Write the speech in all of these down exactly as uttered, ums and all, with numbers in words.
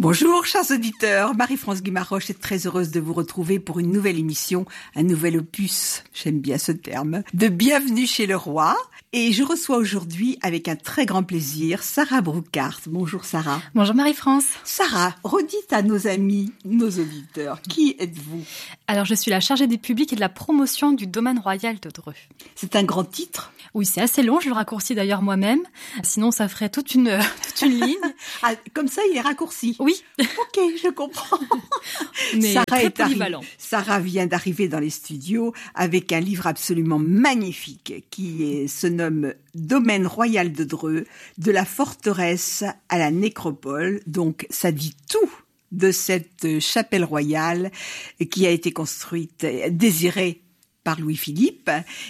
Bonjour chers auditeurs, Marie-France Guimaroche est très heureuse de vous retrouver pour une nouvelle émission, un nouvel opus, j'aime bien ce terme, de Bienvenue chez le Roi. Et je reçois aujourd'hui avec un très grand plaisir Sarah Brookhart. Bonjour Sarah. Bonjour Marie-France. Sarah, redites à nos amis, nos auditeurs, qui êtes-vous ? Alors je suis la chargée du public et de la promotion du domaine royal de Dreux. C'est un grand titre ? Oui, c'est assez long, je le raccourcis d'ailleurs moi-même, sinon ça ferait toute une, toute une ligne. Ah, comme ça il est raccourci ? Oui. Ok, je comprends. Mais Sarah très est polyvalent. arri- Sarah vient d'arriver dans les studios avec un livre absolument magnifique qui est, se nomme Domaine royal de Dreux, de la forteresse à la nécropole. Donc ça dit tout de cette chapelle royale qui a été construite, désirée par Louis-Philippe.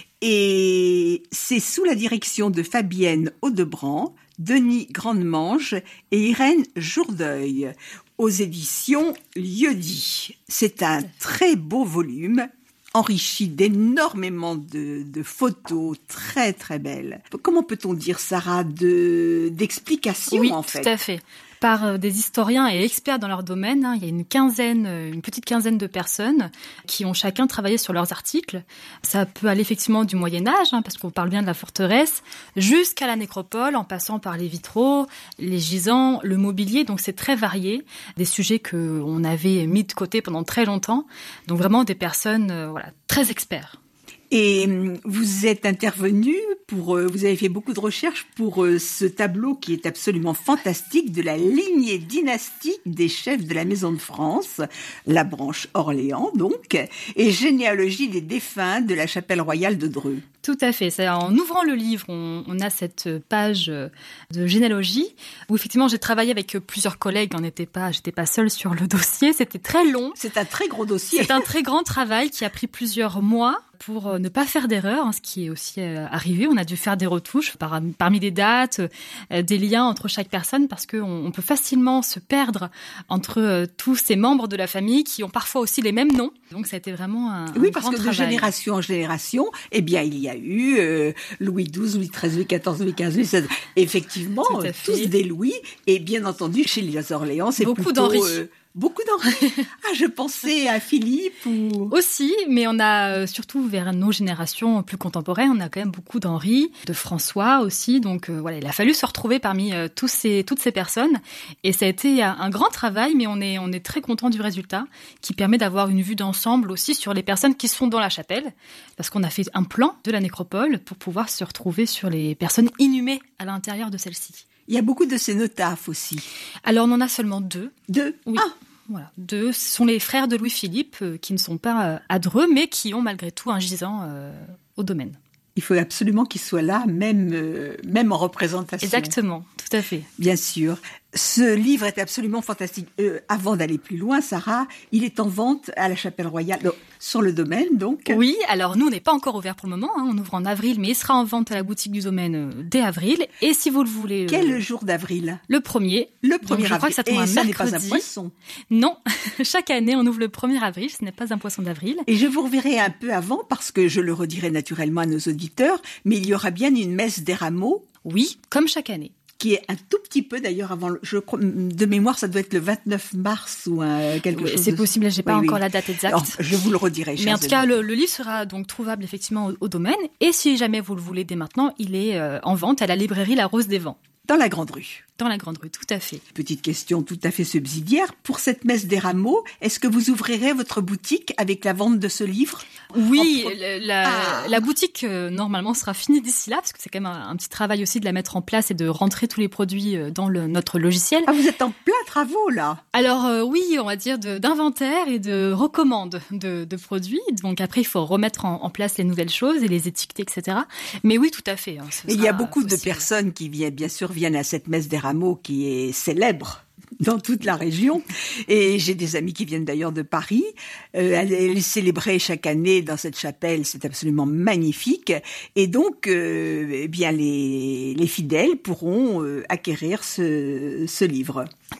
Et c'est sous la direction de Fabienne Audebrand, Denis Grandemange et Irène Jourdeuil, aux éditions Lieu-dit. C'est un très beau volume, enrichi d'énormément de, de photos très très belles. Comment peut-on dire, Sarah, de, d'explications Oui, en fait ? tout à fait. Par euh, des historiens et experts dans leur domaine. Hein. Il y a une quinzaine, une petite quinzaine de personnes qui ont chacun travaillé sur leurs articles. Ça peut aller effectivement du Moyen-Âge, hein, parce qu'on parle bien de la forteresse, jusqu'à la nécropole, en passant par les vitraux, les gisants, le mobilier. Donc c'est très varié, des sujets qu'on avait mis de côté pendant très longtemps. Donc vraiment des personnes euh, voilà, très experts. Et vous êtes intervenu pour, vous avez fait beaucoup de recherches pour ce tableau qui est absolument fantastique de la lignée dynastique des chefs de la Maison de France, la branche Orléans donc, et généalogie des défunts de la chapelle royale de Dreux. Tout à fait. C'est, en ouvrant le livre, on, on a cette page de généalogie où effectivement j'ai travaillé avec plusieurs collègues. On n'était pas, j'étais pas seule sur le dossier. C'était très long. C'est un très gros dossier. C'est un très grand travail qui a pris plusieurs mois pour ne pas faire d'erreur, hein, ce qui est aussi euh, arrivé. On a dû faire des retouches par, parmi des dates, euh, des liens entre chaque personne, parce qu'on on peut facilement se perdre entre euh, tous ces membres de la famille qui ont parfois aussi les mêmes noms. Donc ça a été vraiment un, oui, un parce grand que travail. De génération en génération, eh bien, il y a eu euh, Louis douze, Louis treize, Louis quatorze, Louis quinze, Louis seize. Effectivement, euh, tous des Louis. Et bien entendu, chez les Orléans, c'est beaucoup plutôt... d'Henri. Euh, Beaucoup d'Henri. Ah, je pensais à Philippe ou... Aussi, mais on a euh, surtout vers nos générations plus contemporaines, on a quand même beaucoup d'Henri, de François aussi. Donc euh, voilà, il a fallu se retrouver parmi euh, tous ces, toutes ces personnes. Et ça a été un, un grand travail, mais on est, on est très content du résultat, qui permet d'avoir une vue d'ensemble aussi sur les personnes qui sont dans la chapelle, parce qu'on a fait un plan de la nécropole pour pouvoir se retrouver sur les personnes inhumées à l'intérieur de celle-ci. Il y a beaucoup de cénotaphes aussi. Alors, on en a seulement deux. Deux ? Oui. Ah. Voilà. Deux, ce sont les frères de Louis-Philippe, euh, qui ne sont pas euh, à Dreux, mais qui ont malgré tout un gisant euh, au domaine. Il faut absolument qu'ils soient là, même, euh, même en représentation. Exactement, tout à fait. Bien sûr. Ce livre est absolument fantastique. Euh, avant d'aller plus loin, Sarah, il est en vente à la Chapelle Royale, non, sur le domaine donc. Oui, alors nous, on n'est pas encore ouvert pour le moment. Hein, on ouvre en avril, mais il sera en vente à la boutique du domaine euh, dès avril. Et si vous le voulez... Quel euh, jour d'avril ? Le premier. Le premier Donc, je avril. crois que ça tombe Et un ça mercredi. n'est pas un poisson. Non, chaque année, on ouvre le premier avril. Ce n'est pas un poisson d'avril. Et je vous reverrai un peu avant, parce que je le redirai naturellement à nos auditeurs, mais il y aura bien une messe des rameaux. Oui, comme chaque année. Qui est un tout petit peu d'ailleurs avant, le, je crois, de mémoire, ça doit être le vingt-neuf mars ou un, quelque oui, chose. C'est de... possible, j'ai pas oui, encore oui. la date exacte. Alors, je vous le redirai. Mais en tout cas, le, le livre sera donc trouvable effectivement au, au domaine. Et si jamais vous le voulez dès maintenant, il est euh, en vente à la librairie La Rose des Vents. Dans la Grande Rue. Dans la Grande Rue, tout à fait. Petite question tout à fait subsidiaire. Pour cette messe des rameaux, est-ce que vous ouvrirez votre boutique avec la vente de ce livre ? Oui, pro... la, ah. la boutique euh, normalement sera finie d'ici là, parce que c'est quand même un, un petit travail aussi de la mettre en place et de rentrer tous les produits euh, dans le, notre logiciel. Ah, vous êtes en plein travaux là. Alors euh, oui, on va dire de, d'inventaire et de recommande de, de produits. Donc après, il faut remettre en, en place les nouvelles choses et les étiqueter, et cetera. Mais oui, tout à fait. Hein, il y a beaucoup possible. de personnes qui viennent, bien sûr, viennent à cette messe des rameaux qui est célèbre dans toute la région. Et j'ai des amis qui viennent d'ailleurs de Paris. Euh, elle est célébrée chaque année dans cette chapelle. C'est absolument magnifique. Et donc, euh, eh bien, les, les fidèles pourront euh, acquérir ce, ce livre.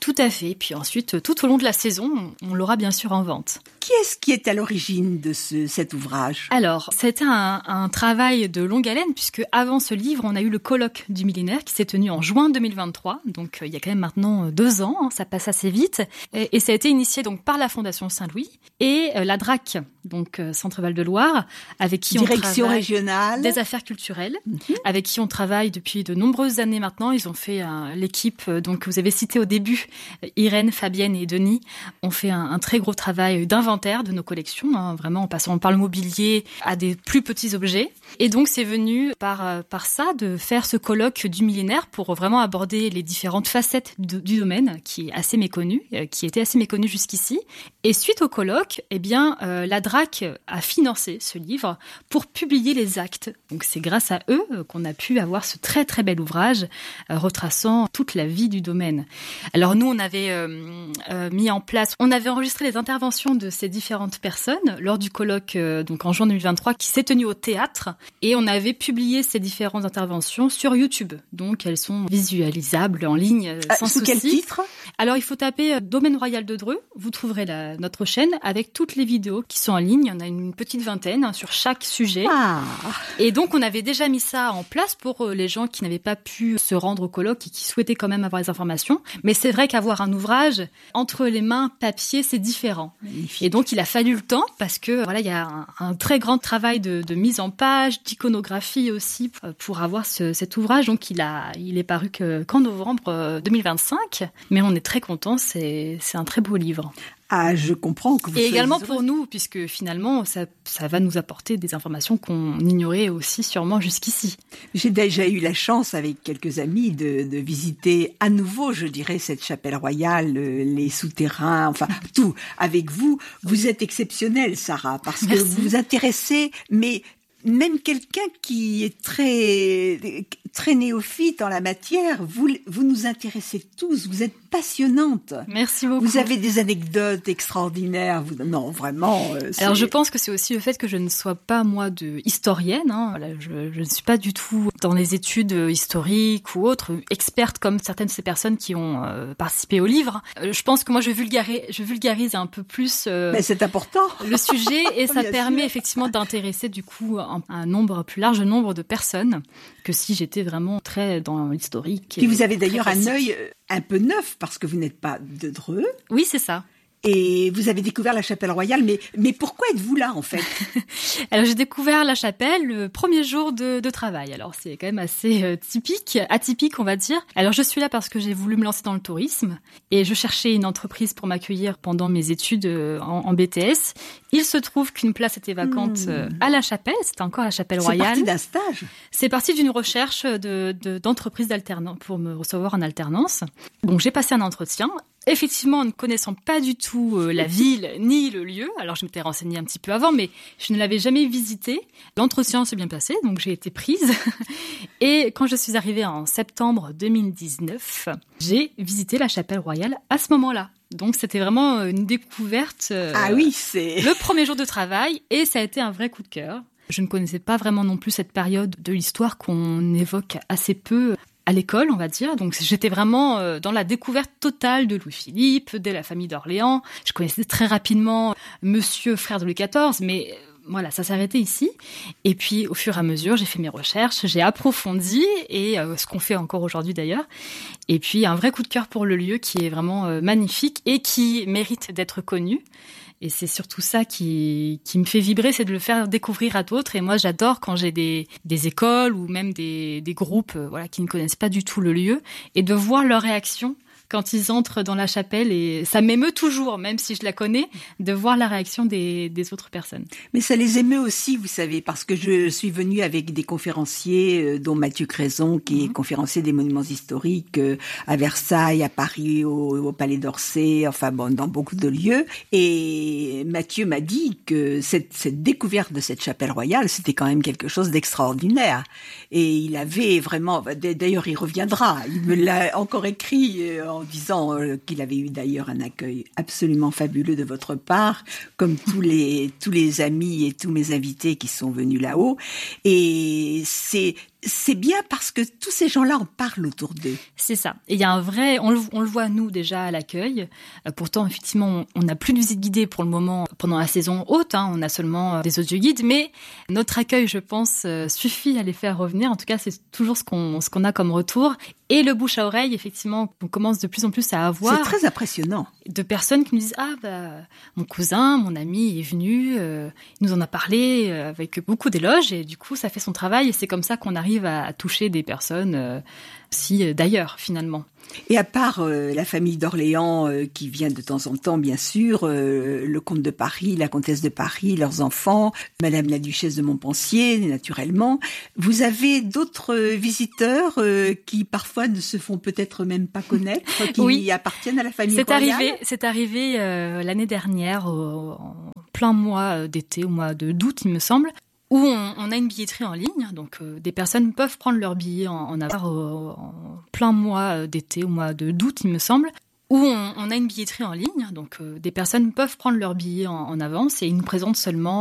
Tout à fait. Puis ensuite, tout au long de la saison, on l'aura bien sûr en vente. Qui est-ce qui est à l'origine de ce, cet ouvrage ? Alors, c'était un, un travail de longue haleine, puisque avant ce livre, on a eu le colloque du millénaire qui s'est tenu en juin deux mille vingt-trois. Donc, euh, il y a quand même maintenant deux ans, hein, ça passe assez vite. Et, et ça a été initié donc par la Fondation Saint-Louis et euh, la D R A C, donc euh, Centre Val de Loire, avec qui Direction on travaille régionale des affaires culturelles, mm-hmm. avec qui on travaille depuis de nombreuses années maintenant. Ils ont fait euh, l'équipe, euh, donc vous avez cité au début, Irène, Fabienne et Denis, ont fait un, un très gros travail d'inventaire de nos collections, hein, vraiment en passant par le mobilier à des plus petits objets. Et donc c'est venu par, euh, par ça de faire ce colloque du millénaire pour vraiment aborder les différentes facettes de, du domaine qui est assez méconnu, euh, qui était assez méconnu jusqu'ici. Et suite au colloque, eh bien, euh, la D R A C a financé ce livre pour publier les actes. Donc c'est grâce à eux euh, qu'on a pu avoir ce très très bel ouvrage euh, retraçant toute la vie du domaine. Alors nous, on avait euh, euh, mis en place, on avait enregistré les interventions de ces différentes personnes lors du colloque euh, donc en juin deux mille vingt-trois qui s'est tenu au théâtre, et on avait publié ces différentes interventions sur YouTube. Donc elles sont visualisables en ligne euh, sans sous souci. Quel titre ? Alors il faut taper euh, Domaine Royal de Dreux, vous trouverez la, notre chaîne avec toutes les vidéos qui sont en ligne. Il y en a une petite vingtaine hein, sur chaque sujet. Ah. Et donc on avait déjà mis ça en place pour euh, les gens qui n'avaient pas pu se rendre au colloque et qui souhaitaient quand même avoir les informations. Mais c'est vrai qu'avoir un ouvrage entre les mains papier, c'est différent. Magnifique. Et donc il a fallu le temps parce que voilà, il y a un, un très grand travail de, de mise en page, d'iconographie aussi pour avoir ce, cet ouvrage. Donc il a, il est paru que, qu'en novembre deux mille vingt-cinq. Mais on est très contents, c'est, c'est un très beau livre. Ah, je comprends que vous Et soyez également heureux. pour nous, puisque finalement, ça, ça va nous apporter des informations qu'on ignorait aussi sûrement jusqu'ici. J'ai déjà eu la chance, avec quelques amis, de, de visiter à nouveau, je dirais, cette chapelle royale, euh, les souterrains, enfin, tout. Avec vous, vous êtes exceptionnelle, Sarah, parce Merci. que vous vous intéressez, mais même quelqu'un qui est très très néophyte en la matière, vous vous nous intéressez tous, vous êtes passionnante. Merci beaucoup. Vous avez des anecdotes extraordinaires. Vous, non, vraiment. Euh, Alors je pense que c'est aussi le fait que je ne sois pas moi de historienne. Hein. Voilà, je, je ne suis pas du tout dans les études historiques ou autres, experte comme certaines de ces personnes qui ont euh, participé au livre. Euh, je pense que moi je vulgarise, je vulgarise un peu plus euh, Mais c'est important. le sujet et ça Bien permet sûr. effectivement d'intéresser du coup un, un nombre un plus large nombre de personnes que si j'étais vraiment très dans l'historique. Puis vous avez d'ailleurs un classique. œil un peu neuf parce que vous n'êtes pas de Dreux. Oui, c'est ça. Et vous avez découvert la chapelle royale, mais, mais pourquoi êtes-vous là, en fait? Alors, j'ai découvert la chapelle le premier jour de, de travail. Alors, c'est quand même assez euh, typique, atypique, on va dire. Alors, je suis là parce que j'ai voulu me lancer dans le tourisme et je cherchais une entreprise pour m'accueillir pendant mes études euh, en, en B T S. Il se trouve qu'une place était vacante Mmh. euh, à la chapelle. C'était encore la chapelle C'est royale. parti d'un stage. C'est parti d'une recherche de, de, d'entreprise d'alternance pour me recevoir en alternance. Donc, j'ai passé un entretien. Effectivement, en ne connaissant pas du tout euh, la ville ni le lieu, alors je m'étais renseignée un petit peu avant, mais je ne l'avais jamais visité. L'entretien s'est bien passé, donc j'ai été prise. Et quand je suis arrivée en septembre deux mille dix-neuf, j'ai visité la chapelle royale à ce moment-là. Donc c'était vraiment une découverte. Euh, Ah oui, c'est... le premier jour de travail, et ça a été un vrai coup de cœur. Je ne connaissais pas vraiment non plus cette période de l'histoire qu'on évoque assez peu à l'école, on va dire. Donc j'étais vraiment dans la découverte totale de Louis-Philippe, de la famille d'Orléans. Je connaissais très rapidement Monsieur frère de Louis quatorze, mais voilà, ça s'est arrêté ici. Et puis au fur et à mesure, j'ai fait mes recherches, j'ai approfondi, et euh, ce qu'on fait encore aujourd'hui d'ailleurs. Et puis un vrai coup de cœur pour le lieu qui est vraiment euh, magnifique et qui mérite d'être connu. Et c'est surtout ça qui, qui me fait vibrer, c'est de le faire découvrir à d'autres. Et moi, j'adore quand j'ai des, des écoles ou même des, des groupes euh, voilà, qui ne connaissent pas du tout le lieu, et de voir leur réaction quand ils entrent dans la chapelle. Et ça m'émeut toujours, même si je la connais, de voir la réaction des, des autres personnes. Mais ça les émeut aussi, vous savez, parce que je suis venue avec des conférenciers, euh, dont Mathieu Craison, qui mmh. est conférencier des monuments historiques euh, à Versailles, à Paris, au, au Palais d'Orsay, enfin bon, dans beaucoup de lieux. Et Mathieu m'a dit que cette, cette découverte de cette chapelle royale, c'était quand même quelque chose d'extraordinaire. Et il avait vraiment, d'ailleurs il reviendra, il me l'a encore écrit euh, en disant euh, qu'il avait eu d'ailleurs un accueil absolument fabuleux de votre part, comme tous les tous les amis et tous mes invités qui sont venus là-haut. Et c'est c'est bien parce que tous ces gens-là en parlent autour d'eux. C'est ça. Et il y a un vrai, on le, on le voit nous déjà à l'accueil. Euh, pourtant, effectivement, on n'a plus de visite guidée pour le moment pendant la saison haute. Hein, on a seulement euh, des audioguides, mais notre accueil, je pense, euh, suffit à les faire revenir. En tout cas, c'est toujours ce qu'on, ce qu'on a comme retour. Et le bouche à oreille, effectivement, on commence de plus en plus à avoir. C'est très impressionnant. De personnes qui nous disent ah bah mon cousin, mon ami est venu, euh, il nous en a parlé euh, avec beaucoup d'éloges et du coup ça fait son travail et c'est comme ça qu'on arrive à, à toucher des personnes euh, si euh, d'ailleurs finalement. Et à part euh, la famille d'Orléans euh, qui vient de temps en temps, bien sûr, euh, le comte de Paris, la comtesse de Paris, leurs enfants, Madame la duchesse de Montpensier, naturellement, vous avez d'autres euh, visiteurs euh, qui parfois ne se font peut-être même pas connaître, qui oui. appartiennent à la famille c'est royale. Arrivé, c'est arrivé euh, l'année dernière, au, en plein mois d'été, au mois de d'août, il me semble. Où on, on a une billetterie en ligne, donc euh, des personnes peuvent prendre leur billet en, en, avoir, euh, en plein mois d'été, au mois de d'août, il me semble. Où on, on a une billetterie en ligne, donc euh, des personnes peuvent prendre leur billet en, en avance et ils nous présentent seulement